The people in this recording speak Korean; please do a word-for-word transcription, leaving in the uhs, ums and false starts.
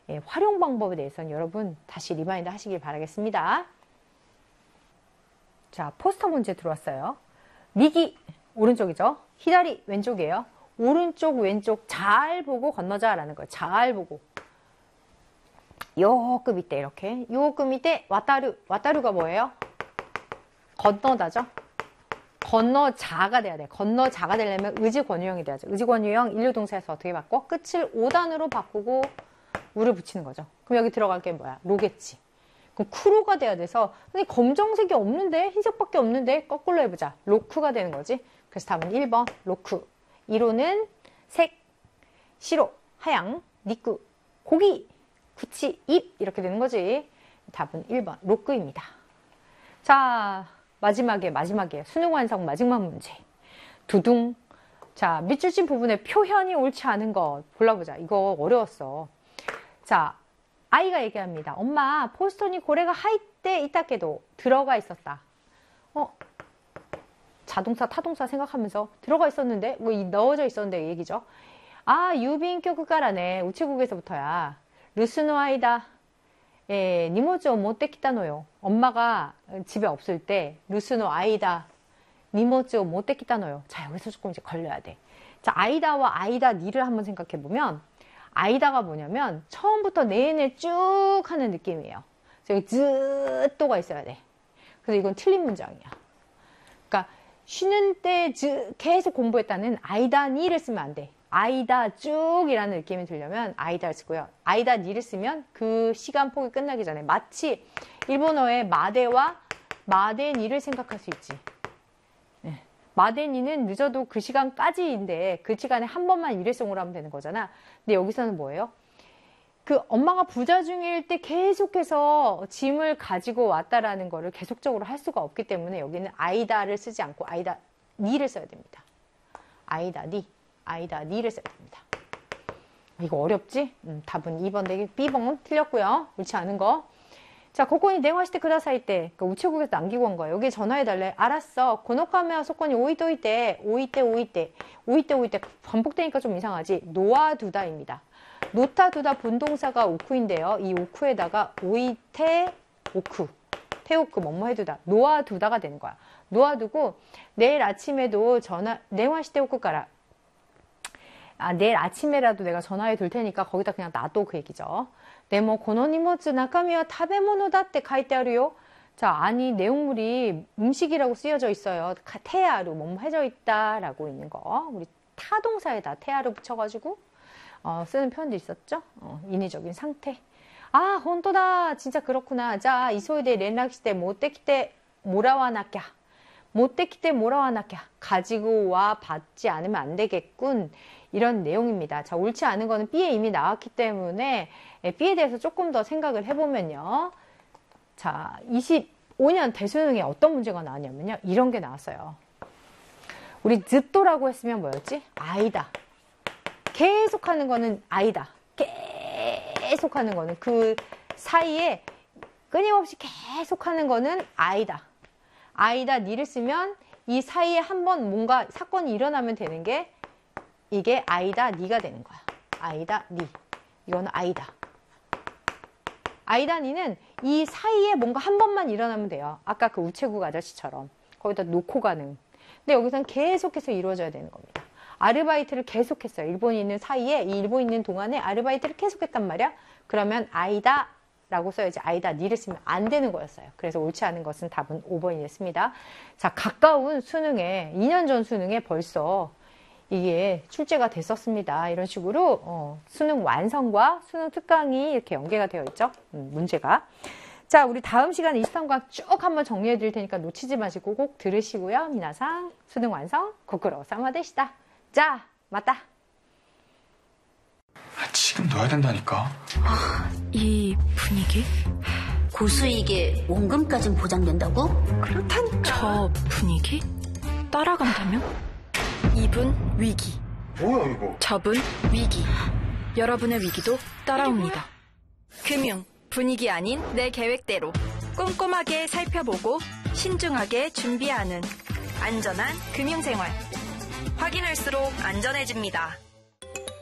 예, 활용 방법에 대해서는 여러분 다시 리마인드 하시길 바라겠습니다. 자, 포스터 문제 들어왔어요. 미기 오른쪽이죠. 히다리 왼쪽이에요. 오른쪽 왼쪽 잘 보고 건너자 라는 거예요. 잘 보고. 요 급 밑에 이렇게 요 급 밑에 와타루. 와타루가 뭐예요? 건너다죠. 건너자가 돼야 돼. 건너자가 되려면 의지권유형이 돼야죠. 의지권유형 인류동사에서 어떻게 바꿔? 끝을 오단으로 바꾸고 우를 붙이는 거죠. 그럼 여기 들어갈 게 뭐야? 로겠지. 그럼 쿠로가 돼야 돼서 근데 검정색이 없는데 흰색밖에 없는데 거꾸로 해보자. 로쿠가 되는 거지. 그래서 답은 일 번 로쿠. 이로는 색, 시로, 하양, 니쿠, 고기, 구치, 입 이렇게 되는 거지. 답은 일 번 로쿠입니다. 자, 마지막에 마지막에 수능 완성 마지막 문제. 두둥. 자, 밑줄진 부분에 표현이 옳지 않은 거 골라보자. 이거 어려웠어. 자, 아이가 얘기합니다. 엄마, 포스터니 고래가 하이때 이따께도 들어가 있었다. 어? 자동차, 타동차 생각하면서 들어가 있었는데, 뭐 넣어져 있었는데 얘기죠. 아, 유빈교 그까라네. 우체국에서부터야. 루스노 아이다. 예, 니모즈 못 데키다노요. 엄마가 집에 없을 때 루스노 아이다. 니모즈 못 데키다노요. 자, 여기서 조금 이제 걸려야 돼. 자, 아이다와 아이다 니를 한번 생각해 보면 아이다가 뭐냐면 처음부터 내내 쭉 하는 느낌이에요. 여기 즈또가 있어야 돼. 그래서 이건 틀린 문장이야. 그러니까 쉬는 때 즈, 계속 공부했다는 아이다 니를 쓰면 안 돼. 아이다 쭉이라는 느낌이 들려면 아이다를 쓰고요. 아이다 니를 쓰면 그 시간 폭이 끝나기 전에 마치 일본어의 마데와 마데 니를 생각할 수 있지. 네. 마데 니는 늦어도 그 시간까지인데 그 시간에 한 번만 일회성으로 하면 되는 거잖아. 근데 여기서는 뭐예요? 그 엄마가 부자 중일 때 계속해서 짐을 가지고 왔다라는 거를 계속적으로 할 수가 없기 때문에 여기는 아이다를 쓰지 않고 아이다 니를 써야 됩니다. 아이다 니. 아이다 니를 써야 됩니다. 이거 어렵지? 음, 답은 이 번 대기 B번 틀렸고요. 옳지 않은 거. 자, 고코니 냉화시대 그다사이 때 그 우체국에서 남기고 온 거예요. 여기 전화해달래. 알았어. 고노카메와 소코니 오이테 오이테 오이테 오이테 오이테 오이테 반복되니까 좀 이상하지. 놓아두다입니다. 놓다두다 본동사가 오쿠인데요. 이 오쿠에다가 오이테 오쿠 태오쿠 뭐뭐 해두다 놓아두다가 되는 거야. 놓아두고 내일 아침에도 전화 냉화시대 오쿠까라 아, 내일 아침에라도 내가 전화해 둘 테니까 거기다 그냥 놔둬 그 얘기죠. 네모 고노니모츠 나카미와 타베모노다 때 카이테아루요. 자, 아니 내용물이 음식이라고 쓰여져 있어요. 테아루 뭐뭐 해져 있다라고 있는 거. 우리 타동사에다 테아루 붙여가지고 어, 쓰는 표현도 있었죠. 어, 인위적인 상태. 아, 혼또다. 진짜 그렇구나. 자, 이소이데 렌락시대 못데키때 모라와나랴. 못데키때 모라와나랴. 가지고 와 받지 않으면 안 되겠군. 이런 내용입니다. 자, 옳지 않은 거는 B에 이미 나왔기 때문에 B에 대해서 조금 더 생각을 해보면요. 자, 이십오 년 대수능에 어떤 문제가 나왔냐면요. 이런 게 나왔어요. 우리 즈또라고 했으면 뭐였지? 아이다. 계속하는 거는 아이다. 계속하는 거는 그 사이에 끊임없이 계속하는 거는 아이다. 아이다 니를 쓰면 이 사이에 한번 뭔가 사건이 일어나면 되는 게 이게 아이다 니가 되는 거야. 아이다 니. 이거는 아이다. 아이다 니는 이 사이에 뭔가 한 번만 일어나면 돼요. 아까 그 우체국 아저씨처럼. 거기다 놓고 가는. 근데 여기서는 계속해서 이루어져야 되는 겁니다. 아르바이트를 계속했어요. 일본이 있는 사이에 이 일본이 있는 동안에 아르바이트를 계속했단 말이야. 그러면 아이다 라고 써야지. 아이다 니를 쓰면 안 되는 거였어요. 그래서 옳지 않은 것은 답은 오 번이었습니다. 자, 가까운 수능에 이 년 전 수능에 벌써 이게 출제가 됐었습니다. 이런 식으로 어, 수능 완성과 수능 특강이 이렇게 연계가 되어 있죠. 음, 문제가. 자, 우리 다음 시간에 이십삼 강 쭉 한번 정리해 드릴 테니까 놓치지 마시고 꼭 들으시고요. 미나상 수능 완성 고쿠로 사마데시다. 자, 맞다. 아, 지금 넣어야 된다니까. 아, 이 분위기? 고수익에 원금까진 보장된다고? 그렇다니까. 저 분위기? 따라간다면? 이분 위기. 뭐야 이거? 저분 위기. 여러분의 위기도 따라옵니다. 금융, 분위기 아닌 내 계획대로 꼼꼼하게 살펴보고 신중하게 준비하는 안전한 금융생활. 확인할수록 안전해집니다.